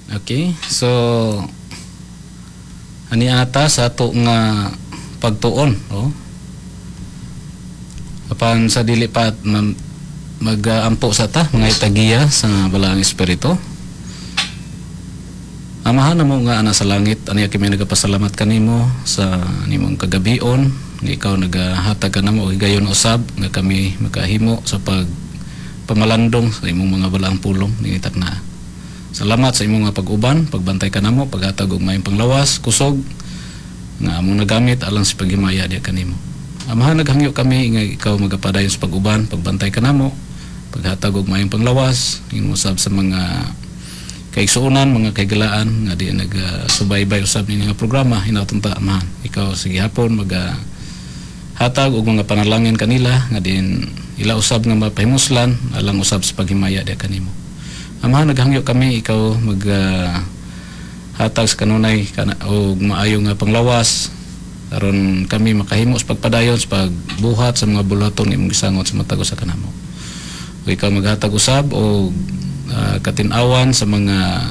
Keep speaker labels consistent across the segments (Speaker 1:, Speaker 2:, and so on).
Speaker 1: Okay, so ani ata sa ato nga pagtuon, apan sa dili pa mag-ampo sa ta mga itagiya sa balaang espiritu. Amahan na mo nga ana sa langit, ani kami nagapasalamat kanimo sa nimong kagabion, nga ikaw nagahatag ka namo og gayon usab nga kami makahimo sa pamalandong sa imong mga balaang pulong ningitak na. Salamat sa imong nga pag-uban, pagbantay ka namo, paghatag og mayong panglawas, kusog nga among nagamit alang sa paghimaya diha kanimo. Amahan naghangyo kami nga ikaw magapadayon sa pag-uban, pagbantay ka namo, paghatag og mayong panglawas, usab sa mga kaigsuonan, mga kaigalaan nga di nagasubaybay usab ninyo nga programa hinautong ta. Amahan ikaw sige hapon hatag og mga panalangin kanila nga din ila usab nga mapahimuslan alang usab sa paghimaya diha kanimo. Amahan naghangyo kami ikaw hatag sa kanunay og maayo nga panglawas aron kami makahimo sa pagpadayon sa pagbuhat sa mga bulaton imong gisangot sa matag sa kanamo. O ikaw maghatag usab og katin-awan sa mga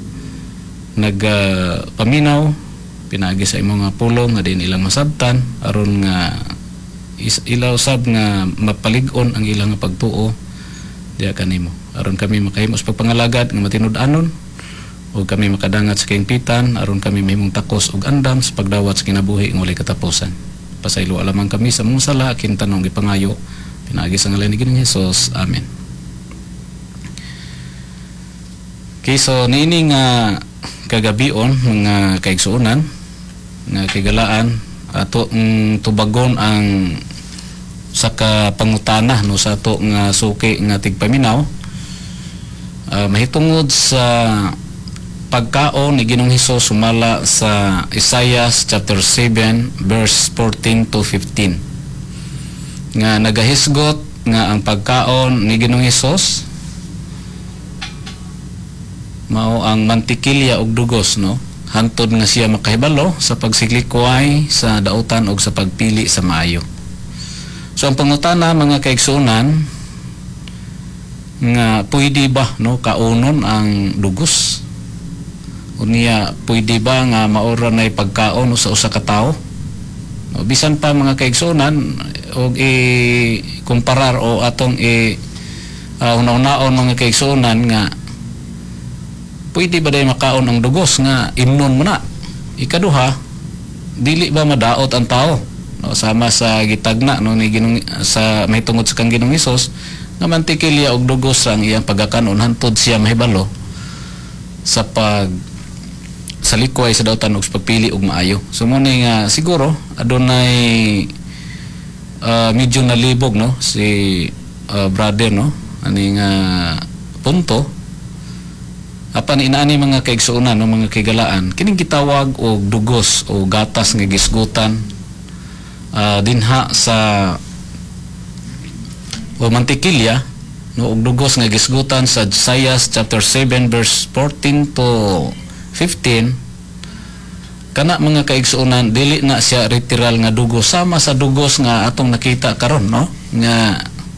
Speaker 1: nagpaminaw pinagi sa imong nga pulong nga din ilang masabtan aron nga ila usab nga mapalig-on ang ilang nga pagtuo diha kanimo aron kami makahimo sa pagpangalagad nga matinud-anon o kami makadangat sa kaingpitan aron kami mahimong takos og andam sa pagdawat sa kinabuhi nga walay katapusan. Pasaylo alamang kami sa mong sala akin tanong gipangayo pinagi sa ngalan ni Ginoong Hesus. Amen. Okay, so niini nga kagabion mga kaigsuonan nga kaigalaan ato tubagon ang sa kapangutana no sa ato nga suki nga tigpaminaw mahitungod sa pagkaon ni Ginoong Hesus sumala sa Isaiah chapter 7 verse 14 to 15 nga nagahisgot nga ang pagkaon ni Ginoong Hesus mao ang mantikilya og dugos no hantod nga siya makahibalo sa pagsiklikuay sa dautan og sa pagpili sa maayo. So ang pangutana mga kaigsuonan nga pwede ba no kaunon ang dugos unya pwede ba nga maora nay pagkaon sa usa ka tawo no, bisan pa mga kaigsuonan og i-kumparar o atong una-unaon mga kaigsuonan nga pwede ba day makaon ang dugos nga imnon mo na. Ikaduha, dili ba madaot ang tao no, sama sa gitagna no ni sa mahitungod sa kang Ginoong Hesus nga mantikilya og dugos ang iyang pagakanon hantod siya mahibalo sa sa likway sa dautan og pagpili og maayo. So mo ni nga siguro adunay medyo nalibog no si brother no ani nga punto apan inaani mga kaigsuonan no mga kaigalaan kining gitawag og dugos o gatas nga gisgutan dinha sa o mantikilya no og dugos nga gisgutan sa Isaiah chapter 7 verse 14 to 15 kana mga kaigsuonan dili na siya literal nga dugos sama sa dugos nga atong nakita karon no nga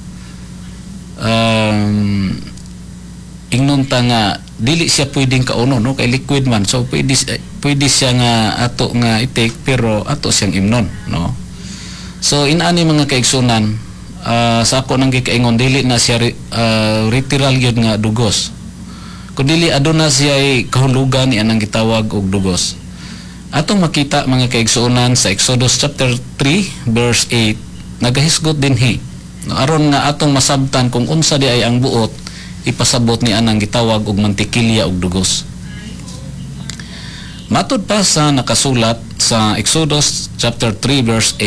Speaker 1: ingnon ta nga dili siya pwedeng kauno no kay liquid man so pwede siya nga ato nga i-take pero ato siyang imnon no. So inani mga kaigsunan sa ako nang gikaingon dili na siya literal gyud nga dugos kundi aduna siya kahulugan ni anang gitawag og dugos. Atong makita mga kaigsunan sa Exodus chapter 3 verse 8 nagahisgot dinhi no, aron nga atong masabtan kung unsa di ay ang buot ipasabot ni anang gitawag og mantikilya og dugos. Matud pa sa nakasulat sa Exodus chapter 3 verse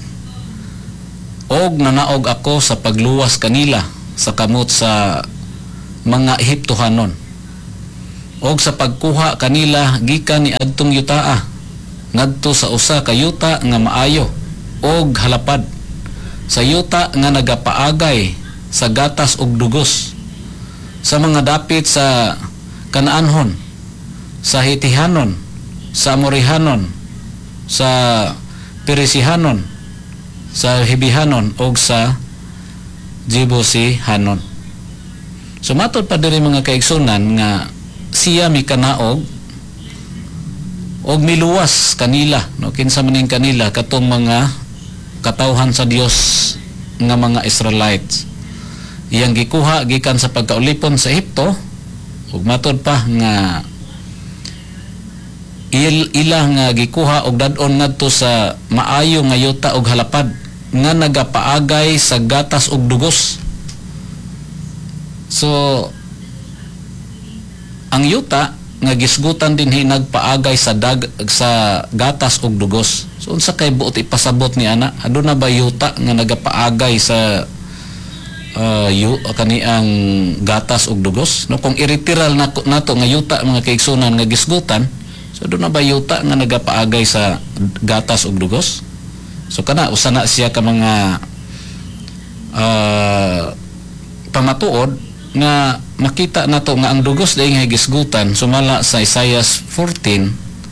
Speaker 1: 8 og nanaog ako sa pagluwas kanila sa kamot sa mga Ehiptohanon og sa pagkuha kanila gikan ni adtong yutaa ngadto sa usa ka yuta nga maayo og halapad sa yuta nga nagapaagay sa gatas og dugos sa mga dapit sa Kanaanhon, sa Hitihanon, sa Amorihanon, sa Perisihanon, sa Hibihanon o sa Jebusihanon. So matod pa diri mga kaigsunan nga siya mikanaog og miluwas kanila, no, kinsa maning kanila katong mga katawhan sa Dios nga mga Israelites. Iyang gikuha gikan sa pagkaulipon sa Ehipto, ug matod pa nga ila nga gikuha og dad-on ngadto sa maayo nga yuta og halapad nga nagapaagay sa gatas ug dugos. So ang yuta nga gisgutan dinhi nagpaagay sa gatas ug dugos. So unsa kay buot ipasabot ni ana? Aduna ba yuta nga nagapaagay sa kaniang gatas ug dugos? No, kung iritiral nato nga yuta mga kaigsunan nga gisgutan, so aduna ba yuta nga nagapaagay sa gatas ug dugos? So kana usa na siya ka mga pamatuod nga makita nato nga ang dugos daing gisgutan sumala sa Isaiah 7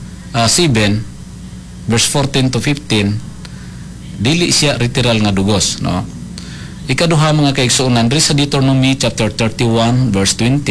Speaker 1: verse 14 to 15, dili siya literal nga dugos, no. Ikaduha mga kaigsuonan, diri sa Deuteronomy chapter 31 verse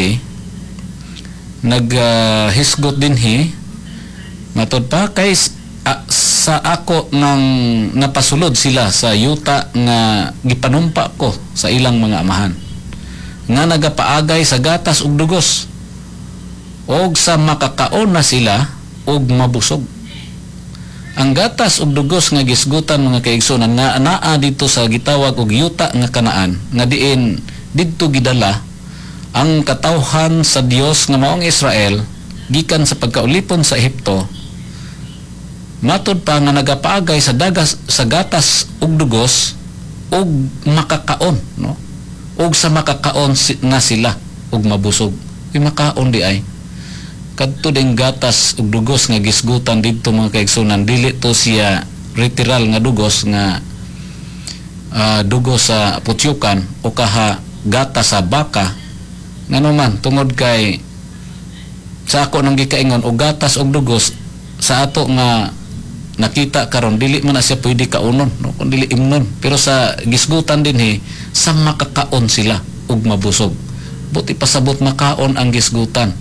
Speaker 1: 20 hisgot dinhi matod pa kay sa ako nang napasulod sila sa yuta nga gipanumpa ko sa ilang mga amahan nga nagapaagay sa gatas ug dugos, og sa makakaon na sila og mabusog. Ang gatas ug dugos nga gisgutan mga kaigsunan nga anaa dito sa gitawag og yuta nga Kanaan, nga diin didto gidala ang katawhan sa Dios nga maong Israel gikan sa pagkaulipon sa Ehipto. Matod pa nga nagapaagay sa gatas ug dugos og makakaon, no, og sa makakaon na sila og mabusog. Yung makaon di ay kadto ding gatas ug dugos nga gisgutan didto mga kaigsunan, dili to siya literal nga dugos nga dugos sa putyukan o kaha gatas sa baka. Ngano man tungod kay sa ako nang gikaingon og gatas og dugos sa ato nga nakita karon dili man na siya pwede kaunon, no, kun dili imnon, pero sa gisgutan dinhi sa makakaon sila ug mabusog. Buti pasabot makaon ang gisgutan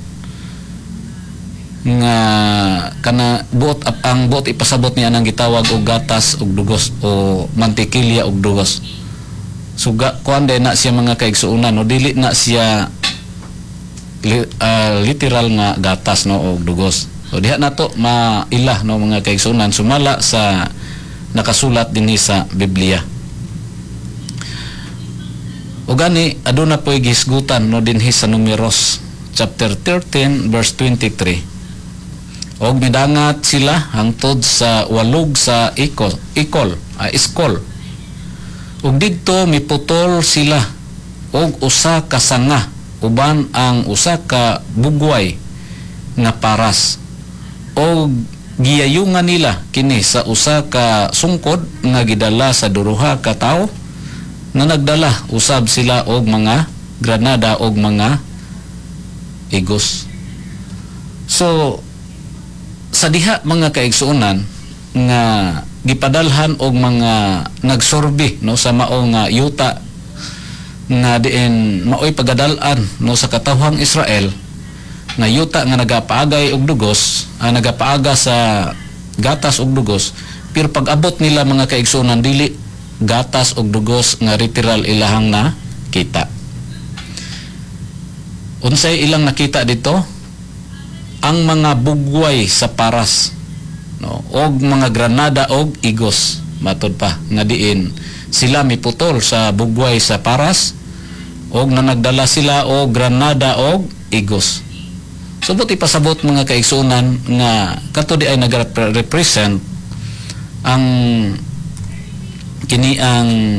Speaker 1: nga kana buot ang buot ipasabot niya nang gitawag og gatas ug dugos o mantikilya ug dugos. Suga kuan na siya mga kaigsuonan, no, dili na siya literal nga gatas, no, og dugos. So diha nato mailah, no, mga kaigsuonan sumala sa nakasulat dinhi sa Biblia. O gani aduna po'y gisgutan, no, dinhi sa Numeros chapter 13 verse 23. Og midangat sila hangtod sa walog sa iskol. Og didto miputol sila og usa ka sanga uban ang usa ka bugway nga paras. O giyayungan nila kini sa usa ka sungkod nga gidala sa duruha ka tawo na nagdala usab sila og mga granada og mga igos. So sa diha mga kaigsuonan nga gipadalhan og mga nagsorbi, no, sa mao nga yuta nga diin maoy pagadal-an, no, sa katawhang Israel nga yuta nga nagapaagay og dugos, nagapaaga sa gatas og dugos, pero pag-abot nila mga kaigsuonan dili gatas og dugos nga literal ilahang na kita. Unsay ilang nakita dito? Ang mga bugway sa paras, no, og mga granada og igos. Matod pa nga diin sila miputol sa bugway sa paras og nanagdala sila og granada og igos. So buti pasabot mga kaigsuonan nga kato di ay nag-represent ang kini ang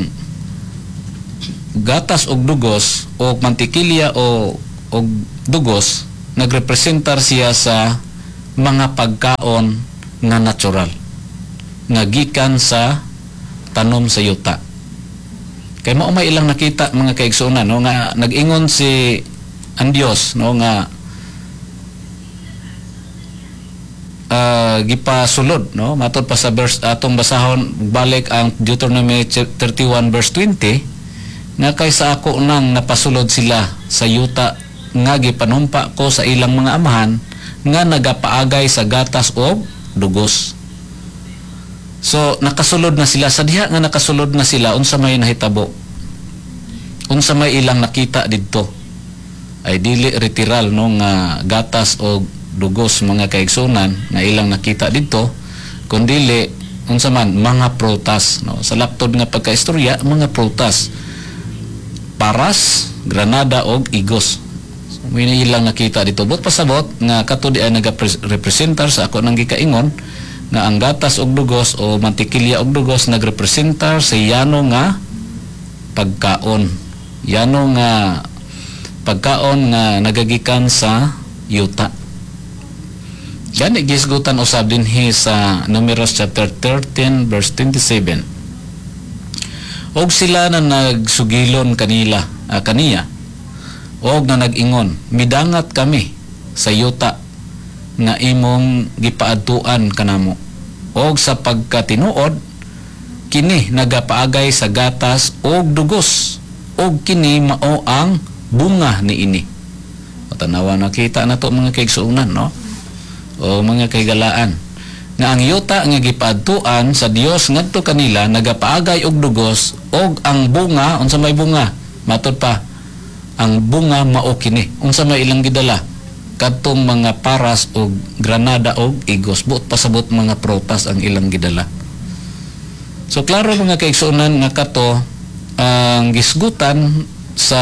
Speaker 1: gatas og dugos o mantikilya o dugos, nagrepresentar siya sa mga pagkaon nga natural nga gikan sa tanom sa yuta. Kay mao may ilang nakita mga kaigsuonan, no, nga nag-ingon si ang Dios, no, nga gipasulod, no, matod pa sa verse atong basahon balik ang Deuteronomy 31 verse 20 nga kaysa ako nang napasulod sila sa yuta nga gipanumpa ko sa ilang mga amahan nga nagapaagay sa gatas o dugos. So nakasulod na sila sa diha nga nakasulod na sila unsa may nahitabo, unsa may ilang nakita didto ay dili literal no nga gatas o dugos mga kaigsunan na ilang nakita didto, kundili unsa man mga prutas no. Sa laptod nga pagkaistorya, mga prutas, paras, granada og igos. So, may ilang nakita dito. But pasabot nga kato di ay nagarepresentar sa ako nang gikaingon nga ang gatas og dugos o mantikilya og dugos nagrepresentar sa yano nga pagkaon. Yano nga pagkaon nga nagagikan sa yuta. Gani gisgutan usab dinhi sa Numeros chapter 13 verse 27. Og sila na nagsugilon kaniya og na nag-ingon, midangat kami sa yuta nga imong gipaadtuan kanamo. Og sa pagkatinuod kini nagapaagay sa gatas og dugos, og kini mao ang bunga niini. Tanawa nakita nato mga kaigsuonan no, o mga kaigalaan nga ang yuta nga gipaadtuan sa Dios ngadto kanila nagapaagay og dugos, og ang bunga unsa may bunga matud pa ang bunga mao kini unsa may ilang gidala kadtong mga paras og granada og igos, buot pasabot mga prutas ang ilang gidala. So klaro mga kaigsuonan nga kato ang gisgutan sa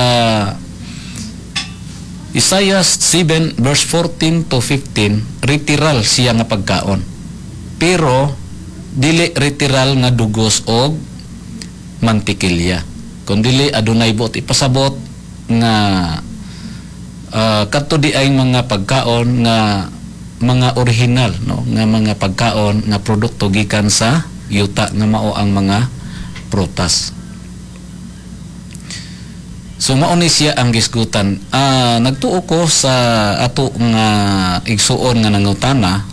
Speaker 1: Isaiah 7 verse 14 to 15, literal siya nga pagkaon. Pero dili literal nga dugos og mantikilya. Kundi adunay buot ipasabot nga kadto di ay mga pagkaon nga mga original no, nga mga pagkaon nga produkto gikan sa yuta nga mao ang mga prutas. So mao ni siya ang gisgutan. Nagtuo ko sa ato nga igsuon nga nangutana.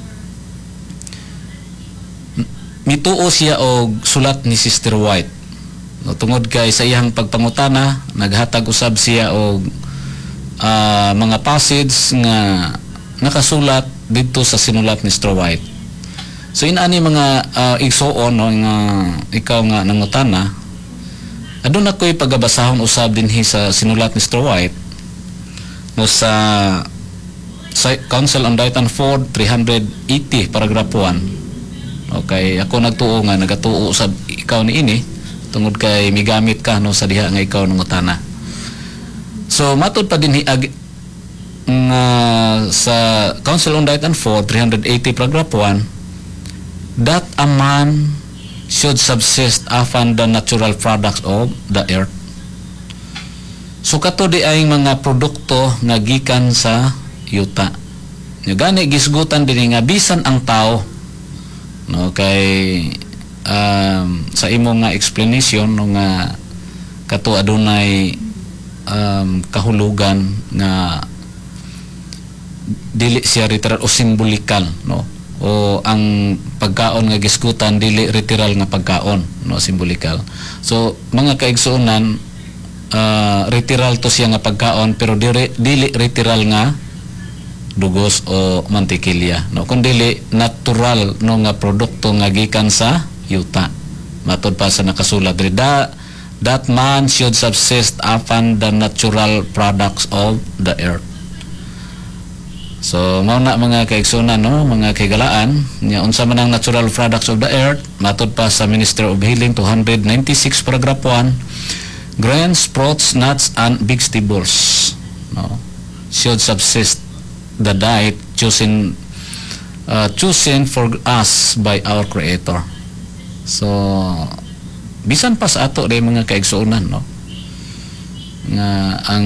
Speaker 1: Mituo siya og sulat ni Sister White. No, tungod kay sa iyang pagpangutana, naghatag usab siya og mga passage nga nakasulat dito sa sinulat ni Sister White. So inani mga igsuon no, nga ikaw nga nangutana, adun ako'y pagabasahon usab dinhi sa sinulat ni Sister White no sa Council on Diet and Food 380 paragraph 1. Okay, ako nagtuo nga nagatuo usab ikaw ni ini tungod kay migamit ka no sa diha nga ikaw nangutana. So matud pa dinhi sa Council on Diet and Food 380 paragraph 1 that a man should subsist upon the natural products of the earth. So kato di ay mga produkto nga gikan sa yuta. Nga gani gisgutan din nga bisan ang tao no kay sa imo nga explanation no nga kato adunay kahulugan nga dili siya literal o simbolikal no, o ang pagkaon nga gisgutan dili literal nga pagkaon no, simbolikal. So mga kaigsuonan literal to siya nga pagkaon pero dili literal nga dugos o mantikilya no, kundi natural no nga produkto nga gikan sa yuta. Matod pa sa nakasulat diri that man should subsist upon the natural products of the earth. So mao na mga kaigsunan no, mga kaigalaan nya unsa man ang natural products of the earth matod pa sa Ministry of Healing 296 paragraph 1, grains, fruits, nuts and vegetables no should subsist the diet chosen for us by our Creator. So bisan pa sa ato day mga kaigsunan no nga ang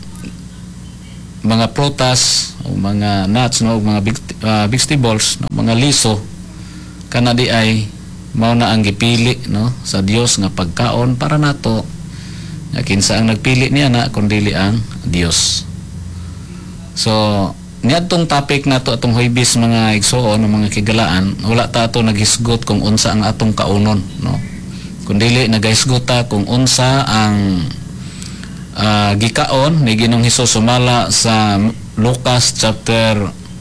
Speaker 1: mga prutas o mga nuts no, mga vegetables no, mga liso kana di ay mao na ang gipili no sa Dios nga pagkaon para nato. Nga kinsa ang nagpili niya na kundi ang Dios. So niadtong topic nato atong huybis mga igsuon o mga kigalaan, wala ta ato naghisgot kung unsa ang atong kaunon no, kundi nagahisgot ta kung unsa ang gikaon ni Ginoong Hesus sumala sa Lucas chapter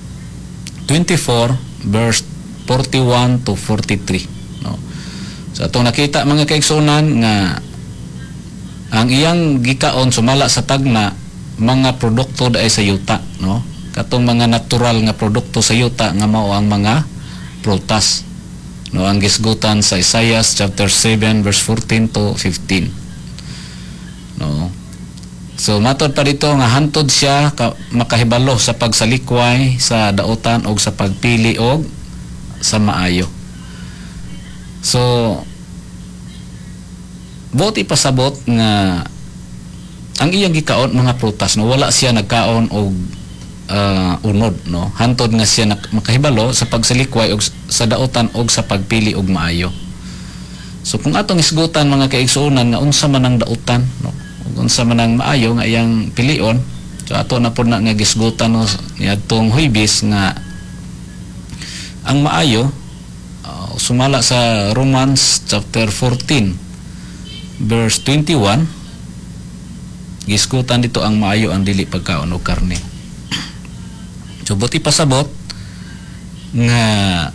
Speaker 1: 24 verse 41 to 43, no. So atong nakita mga kaigsunan nga ang iyang gikaon sumala sa tagna mga produkto dai sa yuta, no, katong mga natural nga produkto sa yuta nga mao ang mga prutas, no, ang gisgutan sa Isaiah chapter 7 verse 14 to 15, no. So matod pa dito nga hantod siya makahibalo sa pagsalikway sa dautan og sa pagpili og sa maayo. So buti pasabot nga ang iyang gikaon mga prutas, no, wala siya nagkaon og unod, no, hantod nga siya makahibalo sa pagsalikway og sa dautan og sa pagpili og maayo. So kung atong isgutan mga kaigsuonan nga unsa man ang dautan, no, unsa man ang maayo nga iyang pilion, so ato na pud na nga gisgutan, no, niadtong Huwebes nga ang maayo sumala sa Romans chapter 14 verse 21, gisgutan dito ang maayo ang dili pagkaon og karne. So buti pasabot nga